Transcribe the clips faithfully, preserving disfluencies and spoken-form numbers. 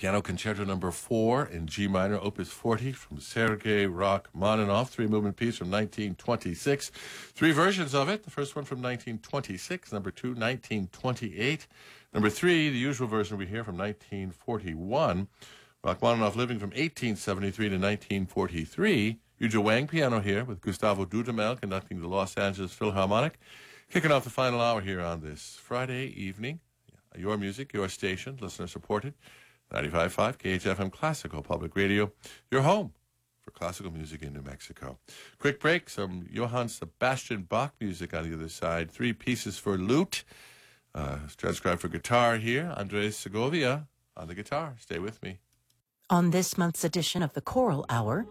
Piano Concerto Number Four in G minor, Opus forty, from Sergei Rachmaninoff, three-movement piece from nineteen twenty-six. Three versions of it. The first one from nineteen twenty-six, number two, nineteen twenty-eight. Number three, the usual version we hear from nineteen forty-one. Rachmaninoff living from eighteen seventy-three to nineteen forty-three. Yuja Wang piano here with Gustavo Dudamel conducting the Los Angeles Philharmonic. Kicking off the final hour here on this Friday evening. Your music, your station, listener supported. ninety-five point five K H F M Classical Public Radio. Your home for classical music in New Mexico. Quick break, some Johann Sebastian Bach music on the other side. Three pieces for lute. Uh, transcribed for guitar here. Andres Segovia on the guitar. Stay with me. On this month's edition of the Choral Hour,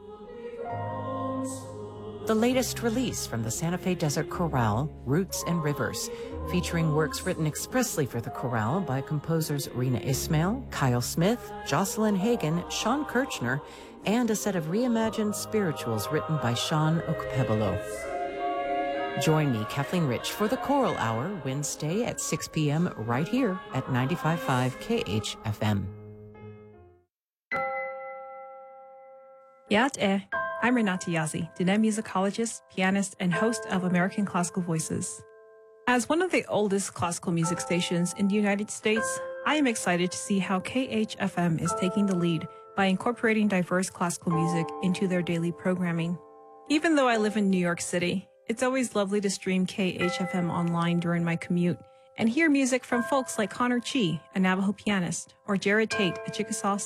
the latest release from the Santa Fe Desert Chorale, Roots and Rivers, featuring works written expressly for the chorale by composers Rena Ismail, Kyle Smith, Jocelyn Hagan, Sean Kirchner, and a set of reimagined spirituals written by Sean Okpebolo. Join me, Kathleen Rich, for the Choral Hour, Wednesday at six p.m. right here at ninety-five point five K H F M. Yat eh. I'm Renata Yazzie, Diné musicologist, pianist, and host of American Classical Voices. As one of the oldest classical music stations in the United States, I am excited to see how K H F M is taking the lead by incorporating diverse classical music into their daily programming. Even though I live in New York City, it's always lovely to stream K H F M online during my commute and hear music from folks like Connor Chi, a Navajo pianist, or Jared Tate, a Chickasaw